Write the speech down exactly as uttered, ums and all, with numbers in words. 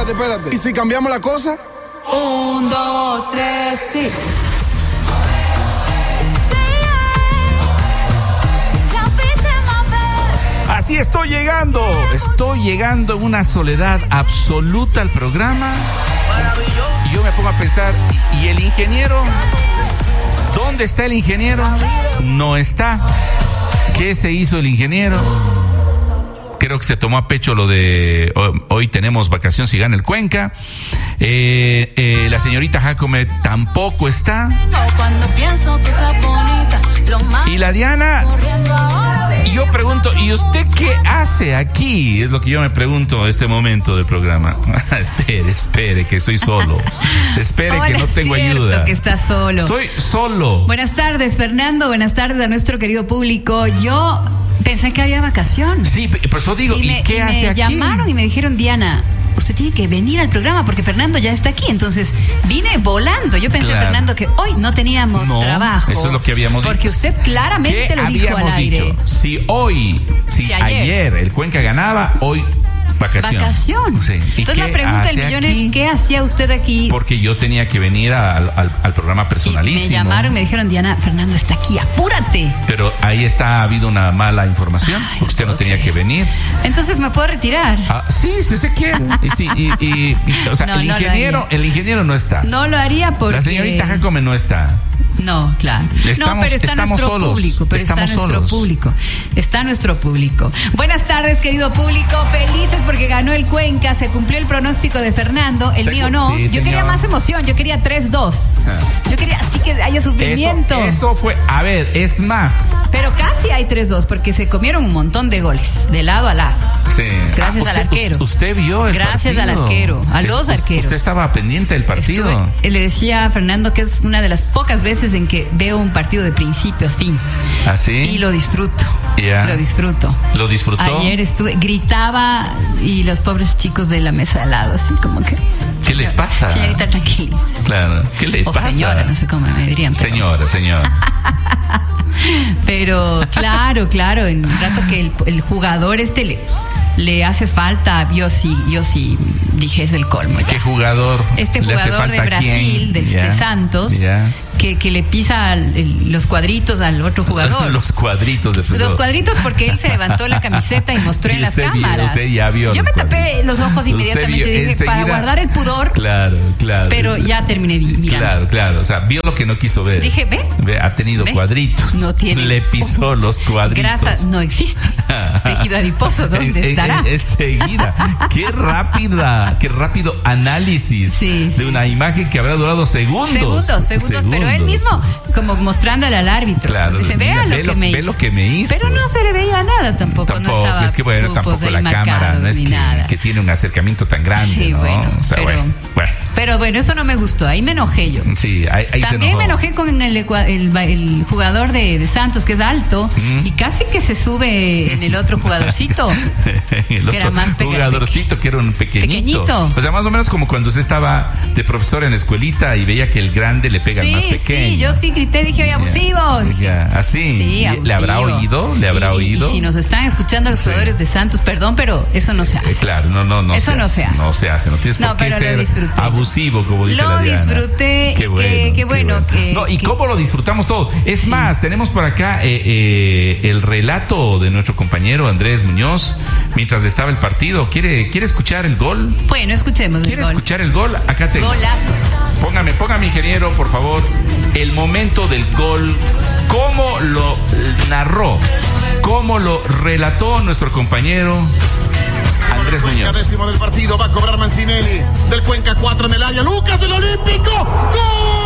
espérate, espérate. ¿Y si cambiamos la cosa? Un, dos, tres, sí. Así estoy llegando. Estoy llegando en una soledad absoluta al programa. Y yo me pongo a pensar, ¿y el ingeniero? ¿Dónde está el ingeniero? No está. ¿Qué se hizo el ingeniero? Creo que se tomó a pecho lo de hoy tenemos vacación si gana el Cuenca. Eh, eh, la señorita Jacome tampoco está. Y la Diana, y yo pregunto, ¿y usted qué hace aquí? Es lo que yo me pregunto en este momento del programa. espere, espere, que estoy solo. Espere, Ahora que no tengo es cierto ayuda. Que está solo. Estoy solo. Buenas tardes, Fernando. Buenas tardes a nuestro querido público. Yo pensé que había vacación. Sí, por eso digo, ¿y, me, ¿y qué y hace me aquí? Me llamaron y me dijeron, Diana, usted tiene que venir al programa porque Fernando ya está aquí. Entonces vine volando. Yo pensé, Claro. Fernando, que hoy no teníamos No, trabajo. eso es lo que habíamos dicho. Porque usted claramente ¿Qué lo dijo al habíamos aire. dicho? Si hoy, si, Si ayer. ayer. el Cuenca ganaba, hoy vacación. Vacación. Sí. ¿Y Entonces qué la pregunta del hace millón aquí? es, ¿qué hacía usted aquí? Porque yo tenía que venir al, al, al programa personalísimo. Y me llamaron y me dijeron, Diana, Fernando está aquí, apúrate. Pero ahí está, ha habido una mala información. Ay, Usted no no puedo tenía que creer. venir. Entonces me puedo retirar. Ah, sí, si usted quiere. Y, sí, y, y- y- o sea, No, el no lo ingeniero, haría. el ingeniero no está. No lo haría porque... La señorita Jacome no está. No, claro. Estamos- no, pero está estamos nuestro solos. público. Pero Estamos está nuestro solos. público. Está nuestro público. Buenas tardes, querido público. Felices porque ganó el Cuenca. Se cumplió el pronóstico de Fernando. El Se mío cu- no. sí, Yo señor. quería más emoción. Yo quería tres dos. Ah. Yo quería así que haya sufrimiento. Eso, eso fue. A ver, es más. Pero casi hay tres dos porque se comieron un montón de goles. De lado a lado. Sí. Gracias Ah, al usted- arquero. Usted vio el Gracias partido. al arquero, a Es- los us- arqueros. Usted estaba pendiente del partido. Estuve- le decía a Fernando que es una de las pocas veces en que veo un partido de principio a fin. ¿Ah, sí? Y lo disfruto. Ya. Lo disfruto. ¿Lo disfrutó? Ayer estuve, gritaba y los pobres chicos de la mesa de al lado, así como que. ¿Qué le pasa? Señorita, tranquila. Claro. ¿Qué le O pasa? señora, no sé cómo me dirían. Pero, Señora, señora. pero claro, claro, en un rato que el, el jugador este le, le hace falta, yo sí, yo sí dije es el colmo. ya. ¿Qué jugador? Este le hace jugador de falta a Brasil, quién? de, Ya, de Santos, ya. que, que le pisa el- los cuadritos al otro jugador. Los cuadritos de fútbol. Los cuadritos porque él se levantó la camiseta y mostró Y en las usted vio, cámaras. usted ya vio Yo los me tapé cuadritos. los ojos Usted inmediatamente vio dije, enseguida- para guardar el pudor, Claro, claro. pero ya terminé vi- mirando. Claro, claro. O sea, vio lo que no quiso ver. Dije, ve. Ve, ha tenido ¿Ve? cuadritos. No tiene. Le pisó los cuadritos. Grasa no existe. Tejido adiposo, ¿dónde En- en- estará? en- Enseguida. Qué rápida, qué rápido análisis Sí, sí. de una imagen que habrá durado segundos. Segundos, segundos, pero él mismo como mostrándole al árbitro. Claro, Dice, vea mira, lo ve que lo- me ve hizo. lo que me hizo. Pero no se le veía nada tampoco. Tampoco, no estaba es que bueno, grupos tampoco la ahí cámara no es marcados ni que, nada. que tiene un acercamiento tan grande, Sí, ¿no? bueno, o sea, pero- bueno, bueno. Pero bueno, eso no me gustó. Ahí me enojé yo. Sí, ahí, ahí se También enojó. me enojé con el, ecua- el, el jugador de, de Santos, que es alto, Mm. y casi que se sube en el otro jugadorcito. El que era otro más peque- jugadorcito que era un pequeñito. Pequeñito. O sea, más o menos como cuando usted estaba de profesor en la escuelita y veía que el grande le pega al Sí, más pequeño. sí, yo sí grité, dije, oye, abusivo. Ya, Dije, ya, así. Sí, ¿Le abusivo. habrá oído? ¿Le habrá Y- y- oído? Y si nos están escuchando los Sí. jugadores de Santos, perdón, pero eso no se hace. Eh, claro, no, no, no. Eso no se hace. No se hace. No tienes No, por qué pero lo ser disfruté. abusivo, como dice Lo la Diana. disfruté y Qué que- bueno. qué bueno que- no, y que- cómo lo disfrutamos todo. Es Sí. más, tenemos por acá eh, eh, el relato de nuestro compañero Andrés Muñoz mientras estaba el partido. ¿Quiere, quiere escuchar el gol? Bueno, escuchemos el ¿Quiere gol. escuchar el gol? Acá tengo. Golazo. Póngame, póngame, ingeniero, por favor, el momento del gol, cómo lo narró, cómo lo relató nuestro compañero Andrés Cuenca, Muñoz. décimo del partido, va a cobrar Mancinelli. Del Cuenca, cuatro en el área. Lucas del Olímpico. ¡Gol!